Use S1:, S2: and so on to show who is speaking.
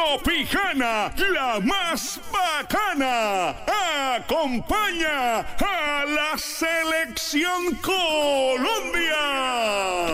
S1: Tropijana, la más bacana, acompaña a la Selección Colombia.